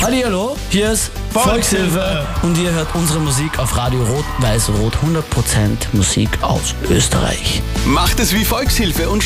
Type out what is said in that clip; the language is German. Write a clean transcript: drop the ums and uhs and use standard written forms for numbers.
Hallihallo, hier ist Volkshilfe und ihr hört unsere Musik auf Radio Rot, Weiß Rot, 100% Musik aus Österreich. Macht es wie Volkshilfe und